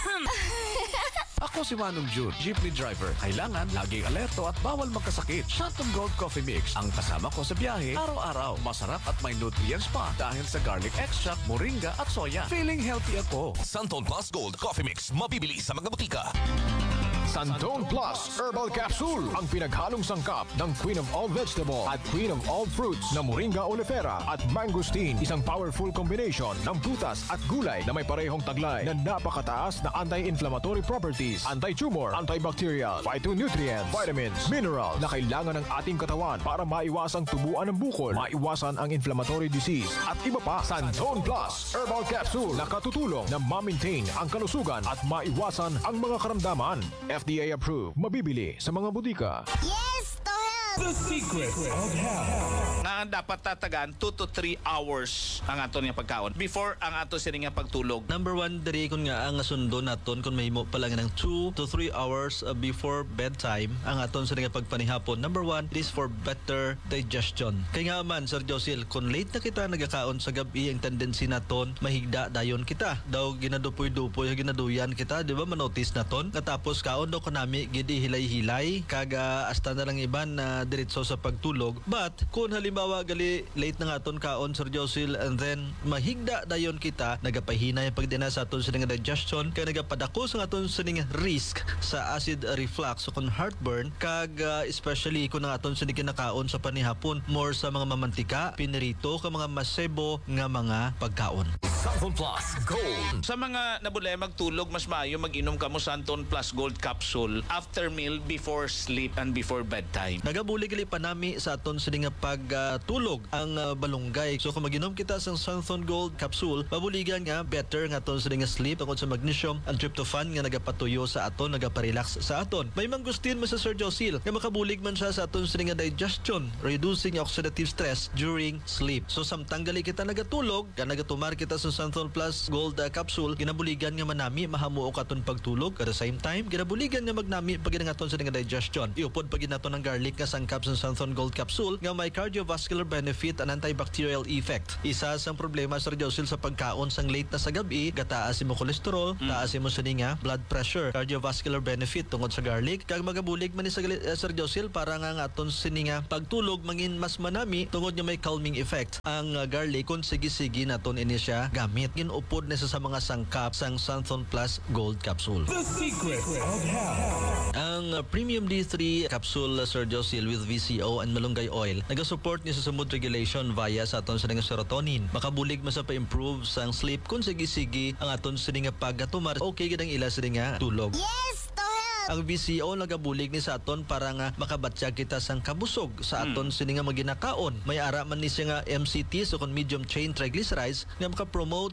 Ako si Manong June, jeepney driver. Kailangan laging alerto at bawal magkasakit. Santon Gold Coffee Mix ang kasama ko sa biyahe araw-araw. Masarap at may nutrients pa dahil sa garlic extract, moringa at soya. Feeling healthy ako. Santon Plus Gold Coffee Mix. Mabibili sa mga butika. Santon Plus Herbal Capsule, ang pinaghalong sangkap ng Queen of All Vegetable at Queen of All Fruits na Moringa oleifera at mangosteen. Isang powerful combination ng prutas at gulay na may parehong taglay na napakataas na anti-inflammatory properties, anti-tumor, antibacterial, phytonutrients, vitamins, mineral na kailangan ng ating katawan para maiwasang tubuan ng bukol, maiwasan ang inflammatory disease at iba pa. Santon Plus Herbal Capsule na katutulong na ma-maintain ang kalusugan at maiwasan ang mga karamdaman. FDA approved. Mabibili sa mga butika. Yes, to help! The secret of health. Na dapat tatagan 2 to 3 hours ang ato niya pagkaon before ang ato sining nga pagtulog. Number one, diri kun nga ang sundo naton kung may mo pala nga ng 2 to 3 hours before bedtime ang aton sa nga pagpanihapon. Number one, it is for better digestion. Kaya nga man, Sir Josil, kung late na kita nagakaon sa gabi, ang tendency naton mahigda dayon kita. Daw ginadupoy-dupoy, ginaduyan kita, di ba manotice naton? Katapos kaon daw kanami gidi hilay-hilay, kaga hasta na lang iban na diretso sa pagtulog. But kung halimbawa gali late na nga aton kaon, Sir Josil, and then mahigda dayon kita, nagapahinay pagdina sa aton sa nga digestion, kaya nagapadako sa aton sa nga risk sa acid reflux o kung heartburn, kag especially kung ang aton sa kinakaon sa panihapon, more sa mga mamantika, pinirito, ka mga masebo nga mga pagkaon. Santon Plus Gold. Sa mga nabulay magtulog, mas maayo mag-inom ka mo Santon Plus Gold Capsule after meal, before sleep, and before bedtime. Nagabuli gali pa nami sa aton sa nga pagtulog ang balunggay. So kung mag-inom kita sa Santon Gold Capsule, mabuligan nga better nga aton sa nga sleep tungod sa magnesium and tryptophan nga nagapatuyo sa aton, nagaparelax sa aton. May mangustin mo sa Sir Josil nga makabulig man siya sa aton sa nga digestion, reducing oxidative stress during sleep. So samtang gali kita nagatulog, ka nagatumar kita sa Santon Plus Gold Capsule, ginabuligan nga manami mahamuo ka aton pagtulog. At the same time, ginabuligan nga magnami pag aton sa nga digestion. Iupod pag naton ng garlic nga sangkap sa Santon Gold Capsule nga may cardiovascular benefit and antibacterial effect. Isa sa problema, Sir Josil, sa pagkaon sang late na sa gabi, gataas mo cholesterol, taas mo sa nga blood pressure, cardiovascular benefit tungod sa garlic. Kag magabulig man ni sa Sir Josil para nga aton sininga pagtulog mangin mas manami tungod nga may calming effect. Ang garlic kung sige-sige naton ini siya gamit. Ginupod na sa mga sangkap sang Santon Plus Gold Capsule. The secret of health. Ang Premium D3 Capsule, Sir Josil, with VCO and malunggay oil, nagasupport niya sa mood regulation via sa aton sa nga serotonin. Makabulig mo sa pa-improve sang sleep kung sige-sige ang aton sa nga pagkatumar. Okay gidang ila sa nga tulog. Yes, to help! Ang VCO nagabulig ni sa aton para nga makabatya kita sang kabusog sa aton sini nga maginakaon. May ara man ni siya nga MCT, so kon medium chain triglycerides, nga makapromote